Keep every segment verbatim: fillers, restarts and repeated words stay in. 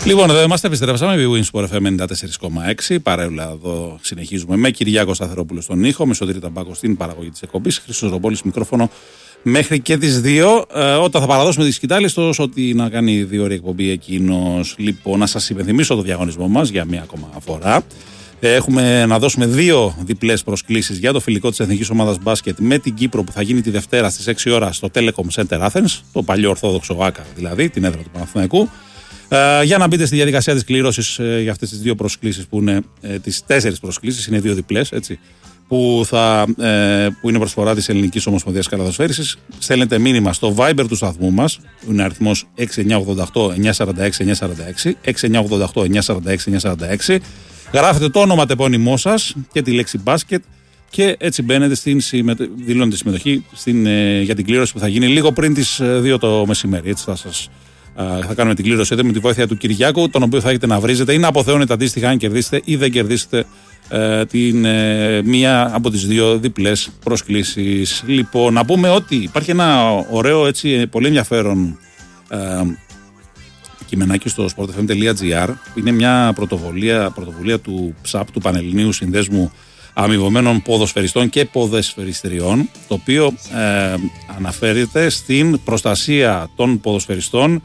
Λοιπόν, εδώ είμαστε, επιστρέψαμε. Η Winsport εφ εμ ενενήντα τέσσερα κόμμα έξι. Παρέουλα εδώ συνεχίζουμε με Κυριάκο Σταθερόπουλο στον ήχο, με Σωτήρη Ταμπάκο στην παραγωγή της εκπομπής. Χρήστος Ρομπόλης μικρόφωνο μέχρι και τις δύο. Ε, όταν θα παραδώσουμε τη σκητάλη στο ότι να κάνει δύο ώρες εκπομπή εκείνος. Λοιπόν, να σας υπενθυμίσω το διαγωνισμό μας για μία ακόμα φορά. Ε, έχουμε να δώσουμε δύο διπλές προσκλήσεις για το φιλικό της Εθνικής Ομάδας Μπάσκετ με την Κύπρο που θα γίνει τη Δευτέρα στις έξι ώρα στο Telecom Center Athens, το παλιό Ορθόδοξο ΆΚΑ δηλαδή, την έδρα του Παναθηναϊκού. Uh, για να μπείτε στη διαδικασία της κλήρωσης uh, για αυτές τις δύο προσκλήσεις που είναι uh, τις τέσσερις προσκλήσεις, είναι δύο διπλές, έτσι, που, θα, uh, που είναι προσφορά της Ελληνικής Ομοσπονδίας Καλαθοσφαίρισης. Στέλνετε μήνυμα στο Viber του σταθμού μας, που είναι αριθμός έξι εννιά ογδόντα οκτώ εννιά σαράντα έξι εννιά σαράντα έξι, έξι εννιά ογδόντα οκτώ εννιά σαράντα έξι εννιά σαράντα έξι. Γράφετε το όνομα τεπώνυμό σας και τη λέξη μπάσκετ και έτσι μπαίνετε στην συμμετο... δηλώνετε συμμετοχή στην, uh, για την κλήρωση που θα γίνει λίγο πριν τις δύο το μεσημέρι. Έτσι θα σας Uh, θα κάνουμε την κλήρωση με τη βοήθεια του Κυριάκου, τον οποίο θα έχετε να βρίζετε ή να αποθεώνετε αντίστοιχα αν κερδίσετε ή δεν κερδίσετε uh, την uh, μία από τις δύο διπλές προσκλήσεις. Λοιπόν, να πούμε ότι υπάρχει ένα ωραίο, έτσι, πολύ ενδιαφέρον uh, κειμενάκι στο sportfm.gr, που είναι μια πρωτοβουλία, πρωτοβουλία του ΨΑΠ, του Πανελληνίου Συνδέσμου Αμοιβωμένων Ποδοσφαιριστών και Ποδεσφαιριστριών, το οποίο ε, αναφέρεται στην προστασία των ποδοσφαιριστών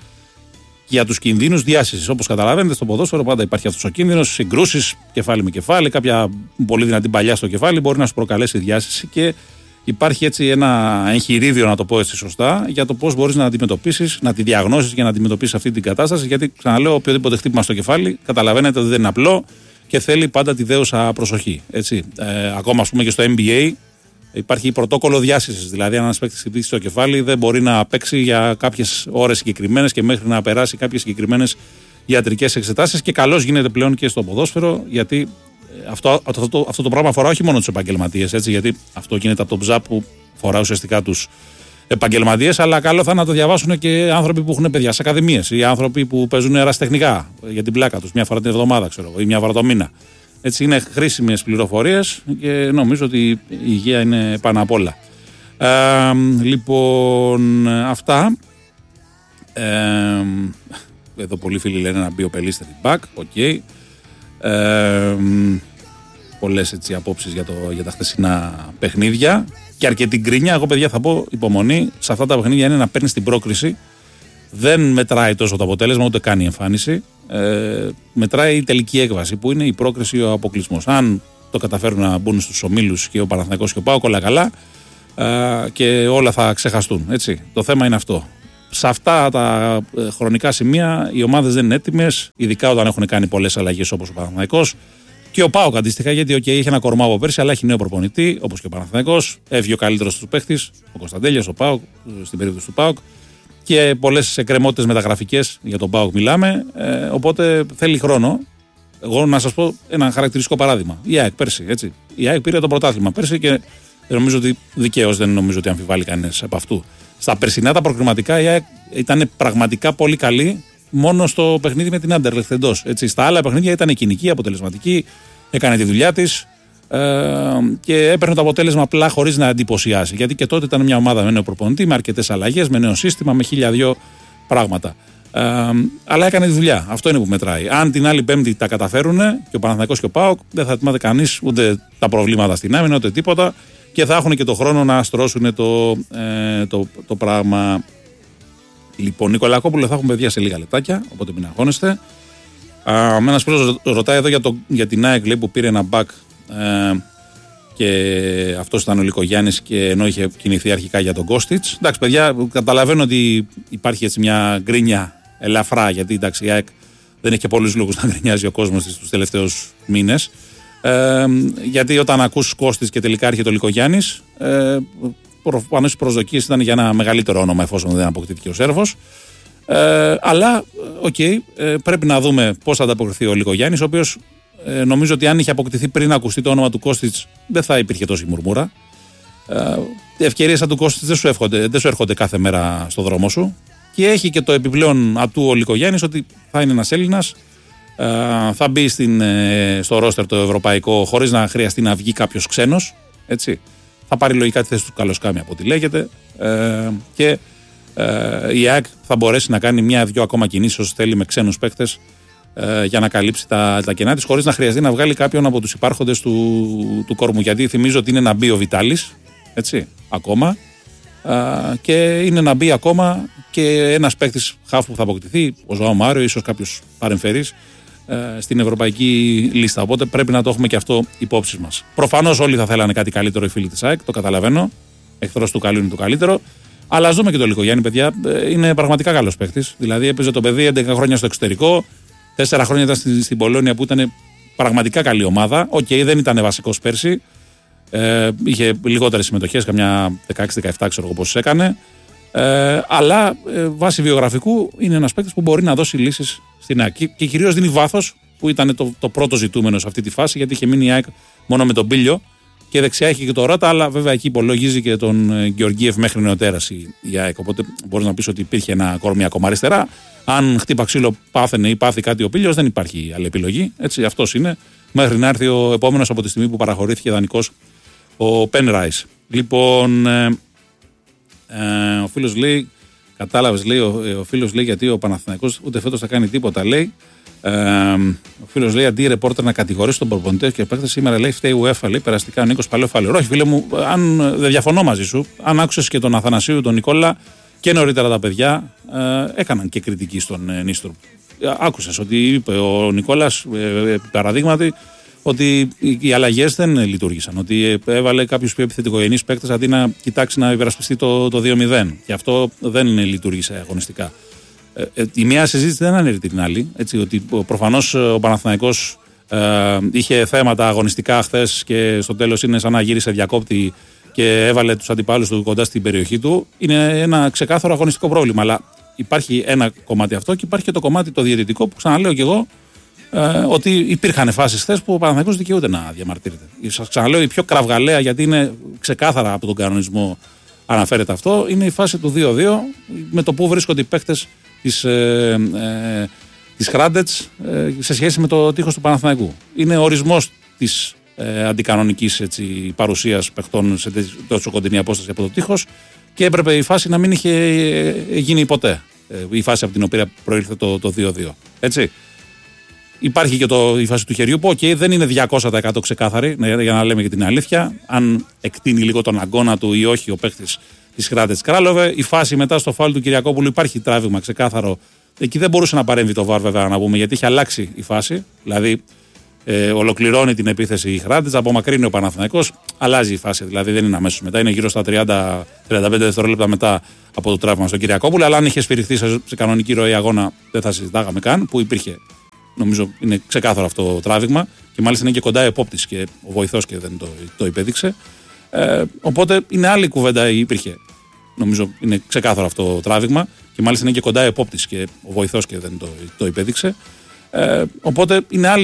για τους κινδύνους διάσησης. Όπως καταλαβαίνετε, στο ποδόσφαιρο πάντα υπάρχει αυτός ο κίνδυνος, συγκρούσεις κεφάλι με κεφάλι, κάποια πολύ δυνατή παλιά στο κεφάλι μπορεί να σου προκαλέσει διάσηση και υπάρχει έτσι ένα εγχειρίδιο, να το πω έτσι σωστά, για το πώς μπορείς να αντιμετωπίσεις, να τη διαγνώσεις και να αντιμετωπίσεις αυτή την κατάσταση. Γιατί, ξαναλέω, οποιοδήποτε χτύπημα στο κεφάλι, καταλαβαίνετε ότι δεν είναι απλό και θέλει πάντα τη δέουσα προσοχή. Έτσι. Ε, ακόμα, ας πούμε, και στο N B A υπάρχει πρωτόκολλο διάσησης. Δηλαδή, αν ένας παίκτης χτυπήσει στο κεφάλι, δεν μπορεί να παίξει για κάποιες ώρες συγκεκριμένες και μέχρι να περάσει κάποιες συγκεκριμένες ιατρικές εξετάσεις. Και καλώς γίνεται πλέον και στο ποδόσφαιρο, γιατί αυτό, αυτό, το, αυτό το πράγμα αφορά όχι μόνο τους επαγγελματίες. Έτσι, γιατί αυτό γίνεται από τον ΨΑΠ που φορά ουσιαστικά τους επαγγελματίες, αλλά καλό θα να το διαβάσουν και άνθρωποι που έχουν παιδιά σε ακαδημίες ή άνθρωποι που παίζουν ερασιτεχνικά για την πλάκα τους, μια φορά την εβδομάδα, ξέρω, ή μια φορά το μήνα. Έτσι, είναι χρήσιμες πληροφορίες και νομίζω ότι η υγεία είναι πάνω απ' όλα. Ε, λοιπόν, αυτά. Ε, εδώ πολλοί φίλοι λένε να μπει ο Πελίστερ back. Οκ. Okay. Ε, πολλές έτσι απόψεις για, το, για τα χθεσινά παιχνίδια. Και αρκετή γκρίνια. Εγώ, παιδιά, θα πω υπομονή. Σε αυτά τα παιχνίδια είναι να παίρνει την πρόκριση. Δεν μετράει τόσο το αποτέλεσμα, ούτε κάνει εμφάνιση. Ε, μετράει η τελική έκβαση, που είναι η πρόκριση ή ο αποκλεισμός. Αν το καταφέρουν να μπουν στους ομίλους και ο Παναθηναϊκός και ο ΠΑΟΚ, όλα καλά. Ε, και όλα θα ξεχαστούν. Έτσι. Το θέμα είναι αυτό. Σε αυτά τα χρονικά σημεία οι ομάδες δεν είναι έτοιμες, ειδικά όταν έχουν κάνει πολλές αλλαγές όπως ο Παναθηναϊκός. Και ο ΠΑΟΚ αντίστοιχα, γιατί okay, είχε ένα κορμά από πέρσι, αλλά έχει νέο προπονητή, όπως και ο Παναθηναϊκός. Έβγε ο καλύτερος του παίχτης, ο Κωνσταντέλιας, ο ΠΑΟΚ, στην περίπτωση του ΠΑΟΚ. Και πολλές εκκρεμότητες μεταγραφικές για τον ΠΑΟΚ μιλάμε. Ε, οπότε θέλει χρόνο. Εγώ να σας πω ένα χαρακτηριστικό παράδειγμα. Η ΑΕΚ πέρσι, έτσι. Η ΑΕΚ πήρε το πρωτάθλημα πέρσι και νομίζω ότι δικαίως δεν νομίζω ότι αμφιβάλλει κανένας από αυτού. Στα περσινά τα προκριματικά η ΑΕΚ ήταν πραγματικά πολύ καλή. Μόνο στο παιχνίδι με την Άντερλεχτ εντός. Στα άλλα παιχνίδια ήταν κοινική, αποτελεσματική, έκανε τη δουλειά της ε, και έπαιρνε το αποτέλεσμα απλά χωρίς να εντυπωσιάσει. Γιατί και τότε ήταν μια ομάδα με νέο προπονητή, με αρκετές αλλαγές, με νέο σύστημα, με χίλια δυο πράγματα. Ε, αλλά έκανε τη δουλειά. Αυτό είναι που μετράει. Αν την άλλη Πέμπτη τα καταφέρουν και ο Παναθηναϊκός και ο ΠΑΟΚ, δεν θα θυμάται κανείς ούτε τα προβλήματα στην άμυνα, ούτε τίποτα και θα έχουν και το χρόνο να στρώσουν το, ε, το, το πράγμα. Λοιπόν, Νικολακόπουλο, θα έχουμε παιδιά σε λίγα λεπτάκια, οπότε μην αγχώνεστε. Με ένας φίλος ρωτάει εδώ για, το, για την ΑΕΚ, λέει, που πήρε ένα μπακ ε, και αυτός ήταν ο Λικογιάννης και ενώ είχε κινηθεί αρχικά για τον Κώστιτς. Εντάξει, παιδιά, καταλαβαίνω ότι υπάρχει έτσι μια γκρίνια ελαφρά, γιατί εντάξει, η ΑΕΚ δεν έχει και πολλούς λόγους να γκρινιάζει ο κόσμος τους τελευταίους μήνες. Ε, γιατί όταν ακούς Κώστιτς και τελικά έρχεται ο Λικογιάννης, ε, προφανώς οι προσδοκίες ήταν για ένα μεγαλύτερο όνομα, εφόσον δεν αποκτήθηκε ο Σέρβος. Ε, αλλά, οκ, okay, ε, πρέπει να δούμε πώς θα ανταποκριθεί ο Λικογιάννης, ο οποίος ε, νομίζω ότι αν είχε αποκτηθεί πριν ακουστεί το όνομα του Κώστιτς, δεν θα υπήρχε τόση μουρμούρα. Ε, οι ευκαιρίες του Κώστιτς δεν σου, εύχονται, δεν σου έρχονται κάθε μέρα στο δρόμο σου. Και έχει και το επιπλέον ατού ο Λικογιάννης ότι θα είναι ένας Έλληνας, ε, θα μπει στην, ε, στο ρόστερ το ευρωπαϊκό χωρίς να χρειαστεί να βγει κάποιος ξένος. Έτσι. Θα πάρει λογικά τη θέση του Καλοσκάμι από ό,τι λέγεται. Ε, και ε, η ΑΕΚ θα μπορέσει να κάνει μια-δυο ακόμα κινήσεις όσο θέλει με ξένους παίκτες ε, για να καλύψει τα, τα κενά της, χωρίς να χρειαστεί να βγάλει κάποιον από τους υπάρχοντες του, του κορμού. Γιατί θυμίζω ότι είναι να μπει ο Βιτάλης, έτσι, ακόμα, ε, και είναι να μπει ακόμα και ένας παίκτης χαφ που θα αποκτηθεί, ο Ζωάο Μάριο, ίσως κάποιος παρεμφερής, στην ευρωπαϊκή λίστα. Οπότε πρέπει να το έχουμε και αυτό υπόψη μας. Προφανώς όλοι θα θέλανε κάτι καλύτερο οι φίλοι της ΑΕΚ, το καταλαβαίνω. Εχθρός του καλού είναι το καλύτερο. Αλλά ας δούμε και το Λυκογιάννη, παιδιά. Είναι πραγματικά καλός παίκτης. Δηλαδή έπαιζε το παιδί έντεκα χρόνια στο εξωτερικό, τέσσερα χρόνια ήταν στην, στην Πολόνια που ήταν πραγματικά καλή ομάδα. Οκ, okay, δεν ήταν βασικός πέρσι. Ε, είχε λιγότερες συμμετοχές, καμιά δεκαέξι δεκαεπτά ξέρω εγώ πόσες έκανε. Ε, αλλά ε, βάσει βιογραφικού είναι ένας παίκτης που μπορεί να δώσει λύσεις στην ΑΕΚ και κυρίως δίνει βάθος, που ήταν το, το πρώτο ζητούμενο σε αυτή τη φάση, γιατί είχε μείνει η ΑΕΚ μόνο με τον Πίλιο και δεξιά έχει και το Ρώτα, αλλά βέβαια εκεί υπολογίζει και τον ε, Γεωργίευ μέχρι νεοτέρας η, η ΑΕΚ. Οπότε μπορεί να πεις ότι υπήρχε ένα κορμί ακόμα αριστερά. Αν χτύπα ξύλο πάθαινε ή πάθει κάτι ο Πίλιος, δεν υπάρχει άλλη επιλογή. Έτσι, αυτός είναι, μέχρι να έρθει ο επόμενος από τη στιγμή που παραχωρήθηκε δανεικός ο Πεν Ράις. Λοιπόν. Ε, Ε, ο φίλος λέει, κατάλαβες, λέει, ο, ο φίλος λέει γιατί ο Παναθηναϊκός ούτε φέτος θα κάνει τίποτα, λέει. Ε, ο φίλος λέει αντί ρεπόρτερ να κατηγορήσει τον προπονητή και παίκτες σήμερα, λέει, φταίει η UEFA, λέει, περαστικά ο Νίκος Παλαιοφάλου. Όχι, φίλε μου, αν δεν διαφωνώ μαζί σου, αν άκουσες και τον Αθανασίου, τον Νικόλα και νωρίτερα τα παιδιά, ε, έκαναν και κριτική στον ε, Νίστρο. Άκουσες ότι είπε ο Νικόλας, ε, ε, παραδείγματι, ότι οι αλλαγές δεν λειτουργήσαν. Ότι έβαλε κάποιους πιο επιθετικογενείς παίκτες αντί να κοιτάξει να υπερασπιστεί το, το δύο μηδέν. Και αυτό δεν λειτουργήσε αγωνιστικά. Ε, ε, η μία συζήτηση δεν αναιρεί την άλλη. Έτσι, ότι προφανώς ο Παναθηναϊκός ε, είχε θέματα αγωνιστικά χθες και στο τέλος είναι σαν να γύρισε διακόπτη και έβαλε τους αντιπάλους του κοντά στην περιοχή του. Είναι ένα ξεκάθαρο αγωνιστικό πρόβλημα. Αλλά υπάρχει ένα κομμάτι αυτό και υπάρχει και το κομμάτι το διαιτητικό που ξαναλέω κι εγώ. Ε, ότι υπήρχαν φάσεις χθες που ο Παναθηναϊκός δικαιούται να διαμαρτύρεται. Σας ξαναλέω, η πιο κραυγαλαία, γιατί είναι ξεκάθαρα από τον κανονισμό αναφέρεται αυτό, είναι η φάση του δύο δύο με το που βρίσκονται οι παίκτες της, ε, ε, της Χράντετς ε, σε σχέση με το τείχος του Παναθηναϊκού. Είναι ορισμός της ε, αντικανονικής έτσι, παρουσίας παιχτών σε τόσο κοντινή απόσταση από το τείχος και έπρεπε η φάση να μην είχε γίνει ποτέ. Ε, η φάση από την οποία προήλθε το, το δύο δύο. Έτσι. Υπάρχει και το, η φάση του χεριού που okay, δεν είναι διακόσια τοις εκατό ξεκάθαρη, για να λέμε και την αλήθεια. Αν εκτείνει λίγο τον αγκώνα του ή όχι ο παίχτης της Χράντετς Κράλοβε. Η φάση μετά στο φάουλ του Κυριακόπουλου υπάρχει τράβημα ξεκάθαρο. Εκεί δεν μπορούσε να παρέμβει το βαρ, βέβαια, να πούμε, γιατί είχε αλλάξει η φάση. Δηλαδή, ε, ολοκληρώνει την επίθεση η Χράντετς, απομακρύνει ο Παναθηναϊκός, αλλάζει η φάση. Δηλαδή, δεν είναι αμέσως μετά, είναι γύρω στα τριάντα τριάντα πέντε δευτερόλεπτα μετά από το τράβημα στον Κυριακόπουλο. Αλλά αν είχε σφυριχθεί σε, σε κανονική ροή αγώνα, δεν θα συζητάγαμε καν, που υπήρχε. Νομίζω είναι ξεκάθαρο αυτό το τράβηγμα και μάλιστα είναι και κοντά ο επόπτης και ο βοηθός και δεν το, το υπέδειξε. Ε, οπότε είναι άλλη κουβέντα, υπήρχε. Νομίζω είναι ξεκάθαρο αυτό το τράβηγμα και μάλιστα είναι και κοντά ο επόπτης και ο βοηθός και δεν το, το υπέδειξε. Ε, οπότε είναι άλλη